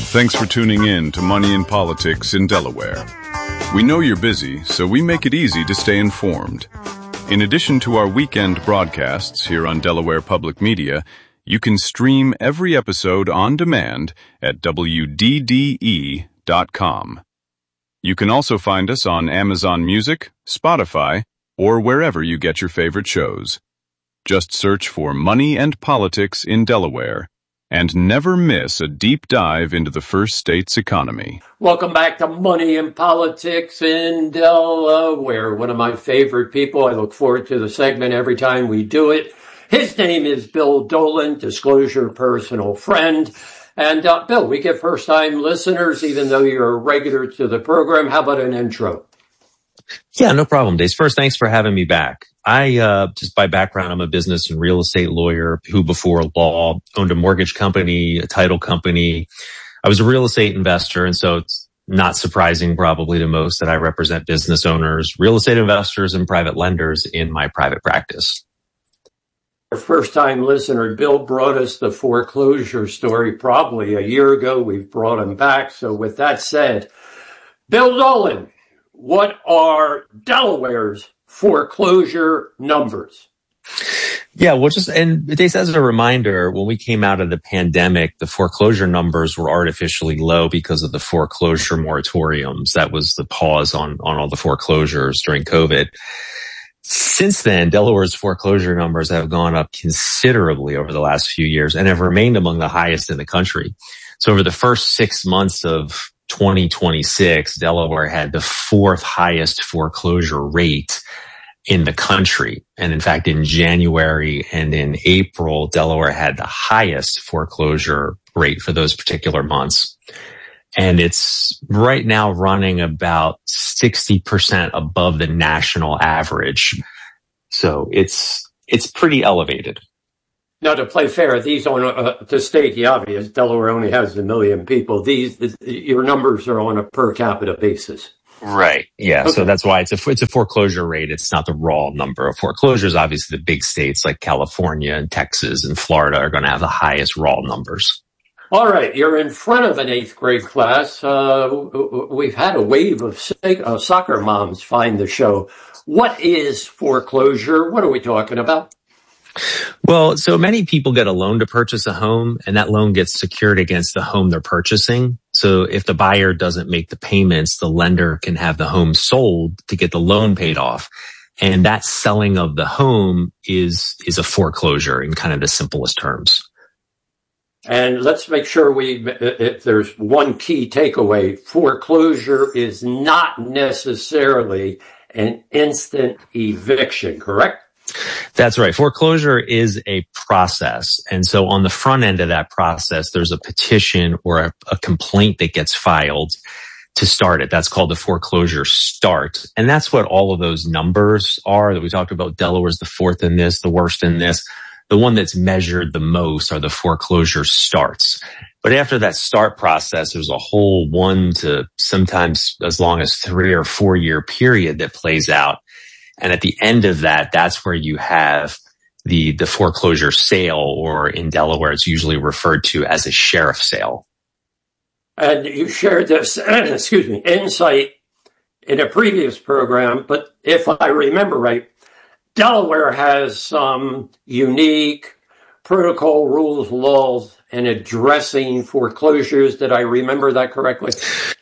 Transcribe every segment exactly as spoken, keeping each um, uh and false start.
Thanks for tuning in to Money and Politics in Delaware. We know you're busy, so we make it easy to stay informed. In addition to our weekend broadcasts here on Delaware Public Media, you can stream every episode on demand at W D D E dot com. You can also find us on Amazon Music, Spotify, or wherever you get your favorite shows. Just search for Money and Politics in Delaware and never miss a deep dive into the first state's economy. Welcome back to Money and Politics in Delaware. One of my favorite people. I look forward to the segment every time we do it. His name is Bill Dolan, disclosure personal friend. And uh, Bill, we get first-time listeners, even though you're a regular to the program. How about an intro? Yeah, no problem, Dave. First, thanks for having me back. I, uh, just by background, I'm a business and real estate lawyer who before law owned a mortgage company, a title company. I was a real estate investor. And so it's not surprising probably to most that I represent business owners, real estate investors, and private lenders in my private practice. Our first-time listener, Bill brought us the foreclosure story probably a year ago. We've brought him back. So with that said, Bill Dolan, what are Delaware's foreclosure numbers? Yeah, well, just, and Dave, as a reminder, when we came out of the pandemic, the foreclosure numbers were artificially low because of the foreclosure moratoriums. That was the pause on, on all the foreclosures during COVID. Since then, Delaware's foreclosure numbers have gone up considerably over the last few years and have remained among the highest in the country. So over the first six months of twenty twenty-six, Delaware had the fourth highest foreclosure rate in the country. And in fact, in January and in April, Delaware had the highest foreclosure rate for those particular months. And it's right now running about sixty percent above the national average. So it's, it's pretty elevated. Now, to play fair, these on uh, to state the obvious, Delaware only has a million people. These, your numbers are on a per capita basis. Right. Yeah. Okay. So that's why it's a, it's a foreclosure rate. It's not the raw number of foreclosures. Obviously, the big states like California and Texas and Florida are going to have the highest raw numbers. All right. You're in front of an eighth grade class. Uh, we've had a wave of soccer moms find the show. What is foreclosure? What are we talking about? Well, so many people get a loan to purchase a home, and that loan gets secured against the home they're purchasing. So if the buyer doesn't make the payments, the lender can have the home sold to get the loan paid off. And that selling of the home is, is a foreclosure in kind of the simplest terms. And let's make sure we, if there's one key takeaway, foreclosure is not necessarily an instant eviction, correct? That's right. Foreclosure is a process. And so on the front end of that process, there's a petition or a, a complaint that gets filed to start it. That's called the foreclosure start. And that's what all of those numbers are that we talked about. Delaware's the fourth in this, the worst in this. The one that's measured the most are the foreclosure starts. But after that start process, there's a whole one to sometimes as long as three or four year period that plays out. And at the end of that, that's where you have the, the foreclosure sale, or in Delaware, it's usually referred to as a sheriff sale. And you shared this, excuse me, insight in a previous program, but if I remember right, Delaware has some unique protocol, rules, laws, and addressing foreclosures. Did I remember that correctly?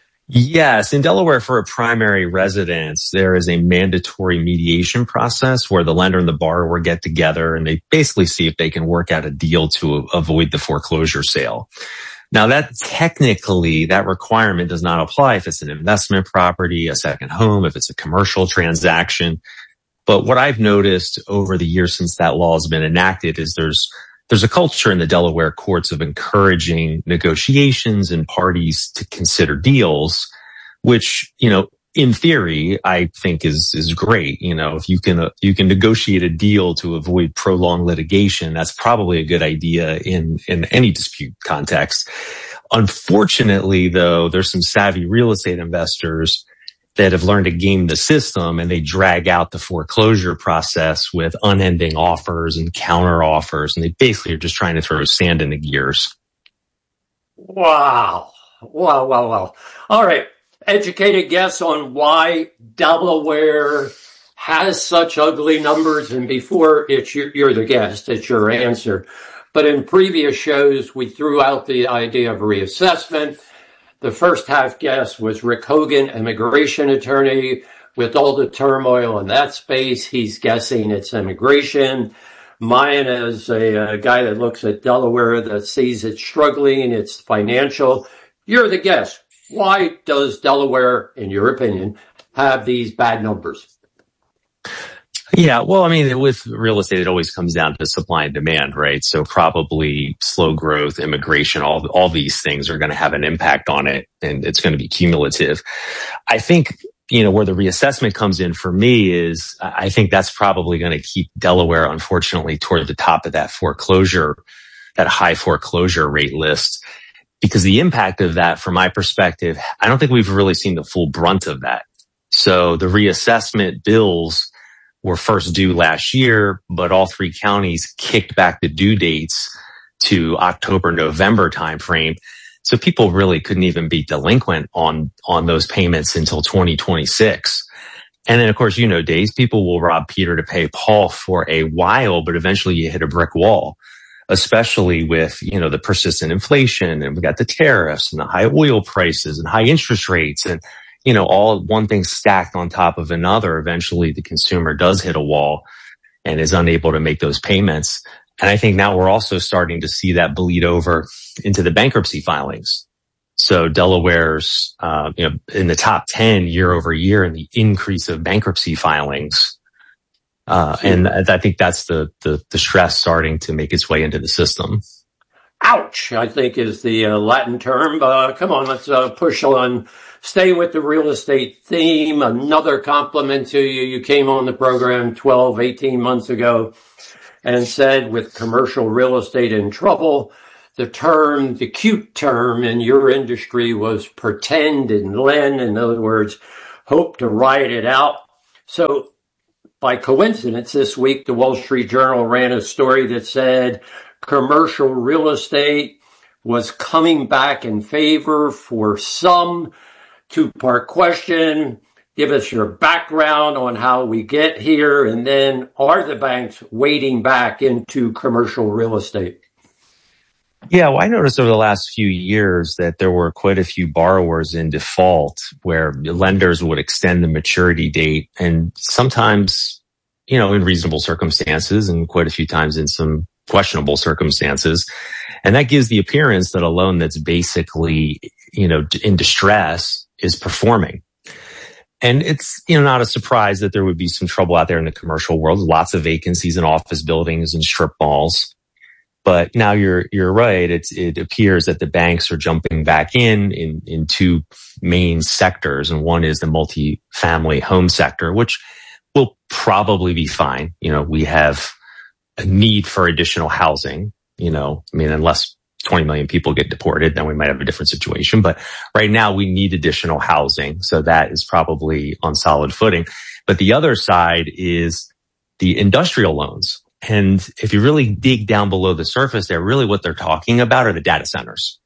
Yes. In Delaware, for a primary residence, there is a mandatory mediation process where the lender and the borrower get together and they basically see if they can work out a deal to avoid the foreclosure sale. Now, that technically, that requirement does not apply if it's an investment property, a second home, if it's a commercial transaction. But what I've noticed over the years since that law has been enacted is there's There's a culture in the Delaware courts of encouraging negotiations and parties to consider deals, which, you know, in theory, I think is, is great. You know, if you can, uh, you can negotiate a deal to avoid prolonged litigation, that's probably a good idea in, in any dispute context. Unfortunately, though, there's some savvy real estate investors that have learned to game the system, and they drag out the foreclosure process with unending offers and counter offers. And they basically are just trying to throw sand in the gears. Wow. Well, well, well. All right. Educated guess on why Delaware has such ugly numbers. And before it's your, you're the guest, it's your answer. But in previous shows, we threw out the idea of reassessment. The first half guess was Rick Hogan, immigration attorney. With all the turmoil in that space, he's guessing it's immigration. Mine is a, a guy that looks at Delaware that sees it struggling, it's financial. You're the guest. Why does Delaware, in your opinion, have these bad numbers? Yeah, well, I mean, with real estate, it always comes down to supply and demand, right? So probably slow growth, immigration, all all these things are going to have an impact on it, and it's going to be cumulative. I think, you know, where the reassessment comes in for me is I think that's probably going to keep Delaware, unfortunately, toward the top of that foreclosure, that high foreclosure rate list, because the impact of that, from my perspective, I don't think we've really seen the full brunt of that. So the reassessment bills were first due last year, but all three counties kicked back the due dates to October, November timeframe. So people really couldn't even be delinquent on, on those payments until twenty twenty-six. And then, of course, you know, Days, people will rob Peter to pay Paul for a while, but eventually you hit a brick wall, especially with, you know, the persistent inflation, and we got the tariffs and the high oil prices and high interest rates, and, you know, all one thing stacked on top of another. Eventually the consumer does hit a wall and is unable to make those payments. And I think now we're also starting to see that bleed over into the bankruptcy filings. So Delaware's, uh, you know, in the top ten year over year in the increase of bankruptcy filings. Uh, and I think that's the, the, the stress starting to make its way into the system. Ouch, I think is the uh, Latin term. Uh, come on, let's uh, push on. Staying with the real estate theme, another compliment to you. You came on the program twelve, eighteen months ago and said with commercial real estate in trouble, the term, the cute term in your industry was pretend and lend. In other words, hope to ride it out. So by coincidence, this week, the Wall Street Journal ran a story that said commercial real estate was coming back in favor for some. Two-part question. Give us your background on how we get here, and then are the banks wading back into commercial real estate? Yeah, well, I noticed over the last few years that there were quite a few borrowers in default where lenders would extend the maturity date, and sometimes, you know, in reasonable circumstances, and quite a few times in some questionable circumstances. And that gives the appearance that a loan that's basically, you know, in distress is performing. And it's, you know, not a surprise that there would be some trouble out there in the commercial world. Lots of vacancies in office buildings and strip malls. But now you're, you're right. It's, it appears that the banks are jumping back in, in, in two main sectors. And one is the multifamily home sector, which will probably be fine. You know, we have a need for additional housing, you know, I mean, unless twenty million people get deported, then we might have a different situation. But right now we need additional housing. So that is probably on solid footing. But the other side is the industrial loans. And if you really dig down below the surface there, really what they're talking about are the data centers.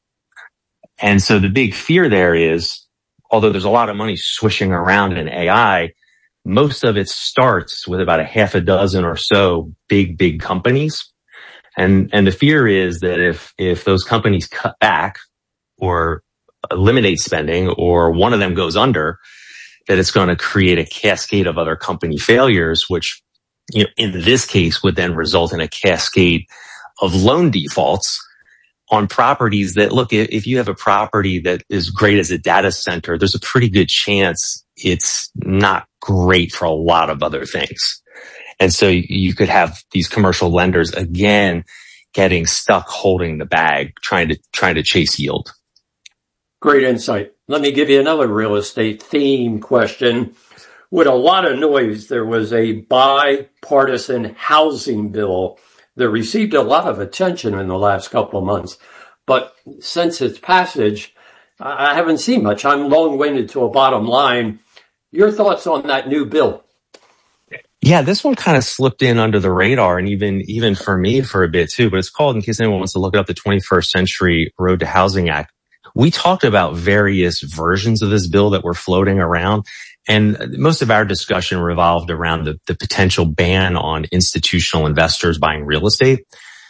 And so the big fear there is, although there's a lot of money swishing around in A I, most of it starts with about a half a dozen or so big, big companies. And, and the fear is that if, if those companies cut back or eliminate spending, or one of them goes under, that it's going to create a cascade of other company failures, which, you know, in this case would then result in a cascade of loan defaults on properties that, look, if you have a property that is great as a data center, there's a pretty good chance it's not great for a lot of other things. And so you could have these commercial lenders again getting stuck holding the bag, trying to trying to chase yield. Great insight. Let me give you another real estate theme question. With a lot of noise, there was a bipartisan housing bill that received a lot of attention in the last couple of months. But since its passage, I haven't seen much. I'm long-winded to a bottom line. Your thoughts on that new bill? Yeah, this one kind of slipped in under the radar, and even even for me for a bit too. But it's called, in case anyone wants to look it up, the twenty-first Century Road to Housing Act, we talked about various versions of this bill that were floating around. And most of our discussion revolved around the, the potential ban on institutional investors buying real estate.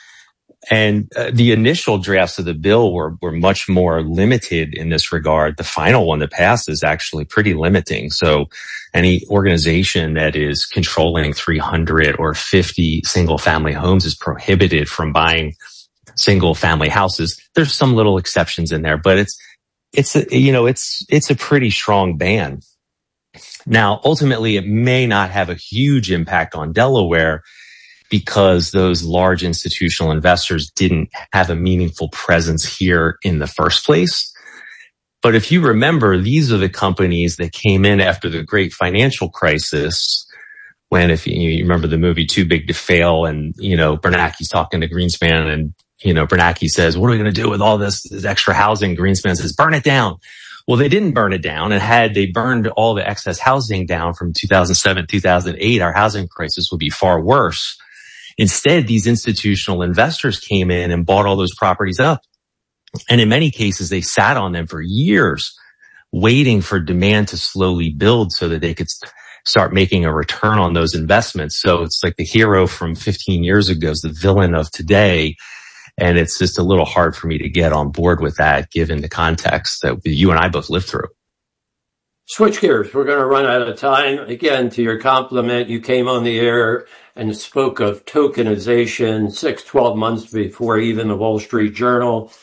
And uh, the initial drafts of the bill were, were much more limited in this regard. The final one that passed is actually pretty limiting. So any organization that is controlling three hundred or fifty single family homes is prohibited from buying single family houses. There's some little exceptions in there, but it's, it's, a, you know, it's, it's a pretty strong ban. Now, ultimately, it may not have a huge impact on Delaware, because those large institutional investors didn't have a meaningful presence here in the first place. But if you remember, these are the companies that came in after the great financial crisis, when, if you remember the movie Too Big to Fail, and, you know, Bernanke's talking to Greenspan, and, you know, Bernanke says, what are we going to do with all this, this extra housing? Greenspan says, burn it down. Well, they didn't burn it down, and had they burned all the excess housing down from two thousand seven, two thousand eight, our housing crisis would be far worse. Instead, these institutional investors came in and bought all those properties up. And in many cases, they sat on them for years, waiting for demand to slowly build so that they could start making a return on those investments. So it's like the hero from fifteen years ago is the villain of today. And it's just a little hard for me to get on board with that, given the context that you and I both lived through. Switch gears. We're going to run out of time. Again, to your compliment, you came on the air and spoke of tokenization six, twelve months before even the Wall Street Journal.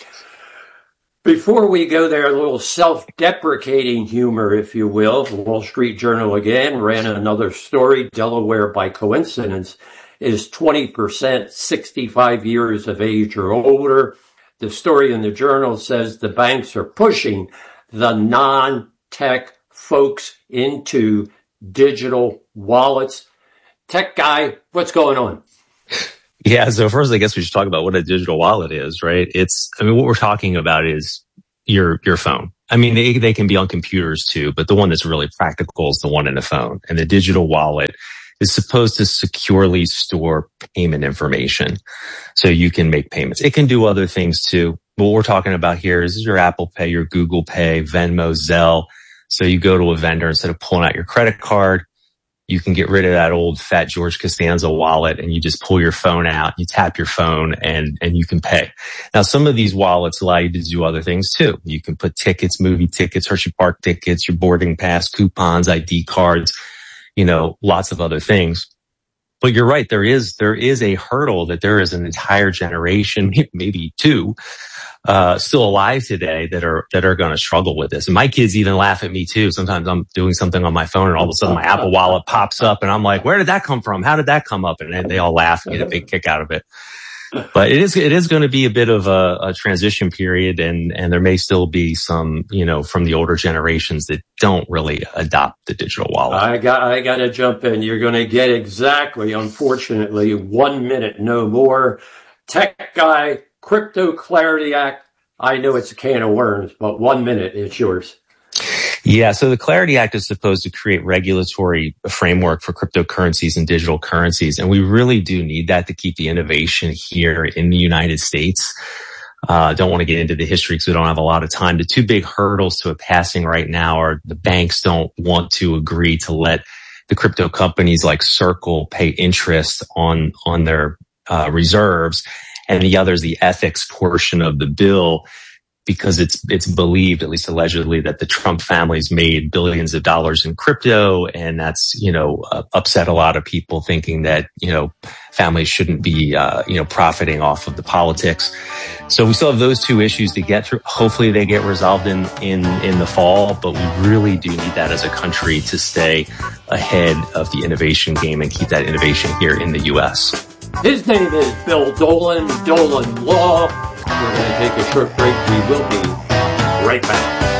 Before we go there, a little self-deprecating humor, if you will. The Wall Street Journal again ran another story. Delaware, by coincidence, is twenty percent sixty-five years of age or older. The story in the Journal says the banks are pushing the non-tech folks into digital wallets. Tech guy, what's going on? Yeah, so first, I guess we should talk about what a digital wallet is, right? It's, I mean, what we're talking about is your your phone. I mean, they, they can be on computers too, but the one that's really practical is the one in the phone. And the digital wallet is supposed to securely store payment information so you can make payments. It can do other things too. But what we're talking about here is your Apple Pay, your Google Pay, Venmo, Zelle. So you go to a vendor, instead of pulling out your credit card, you can get rid of that old fat George Costanza wallet, and you just pull your phone out, you tap your phone, and, and you can pay. Now, some of these wallets allow you to do other things too. You can put tickets, movie tickets, Hershey Park tickets, your boarding pass, coupons, I D cards, you know, lots of other things. But you're right. There is, there is a hurdle that there is an entire generation, maybe two, uh, still alive today that are, that are going to struggle with this. And my kids even laugh at me too. Sometimes I'm doing something on my phone and all of a sudden my Apple Wallet pops up and I'm like, where did that come from? How did that come up? And then they all laugh and get a big kick out of it. But it is, it is going to be a bit of a, a transition period, and, and there may still be some, you know, from the older generations that don't really adopt the digital wallet. I got, I got to jump in. You're going to get exactly, unfortunately, one minute, no more. Tech guy, Crypto Clarity Act. I know it's a can of worms, but one minute, it's yours. Yeah. So the Clarity Act is supposed to create regulatory framework for cryptocurrencies and digital currencies. And we really do need that to keep the innovation here in the United States. Uh, don't want to get into the history because we don't have a lot of time. The two big hurdles to it passing right now are the banks don't want to agree to let the crypto companies like Circle pay interest on, on their uh, reserves. And the other is the ethics portion of the bill, because it's, it's believed, at least allegedly, that the Trump family's made billions of dollars in crypto. And that's, you know, uh, upset a lot of people thinking that, you know, families shouldn't be, uh, you know, profiting off of the politics. So we still have those two issues to get through. Hopefully they get resolved in, in, in the fall, but we really do need that as a country to stay ahead of the innovation game and keep that innovation here in the U S. His name is Bill Dolan, Dolan Law. We're going to take a short break. We will be right back.